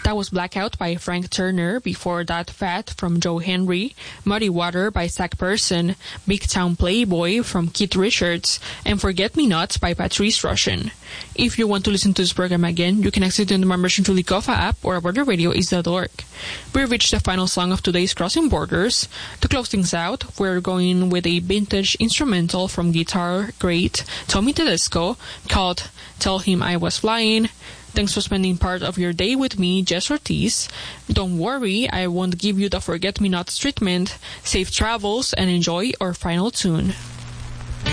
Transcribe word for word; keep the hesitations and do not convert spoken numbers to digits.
That was Blackout by Frank Turner. Before that, Fat from Joe Henry, Muddy Water by Zach Person, Big Town Playboy from Keith Richards, and Forget Me Nots by Patrice Rushen. If you want to listen to this program again, you can exit in the membership to the Kofa app or border radio is dot org. We've reached the final song of today's Crossing Borders. To close things out, we're going with a vintage instrumental from guitar great Tommy Tedesco called Tell Him I Was Flying. Thanks for spending part of your day with me, Jess Ortiz. Don't worry, I won't give you the forget-me-nots treatment. Safe travels and enjoy our final tune.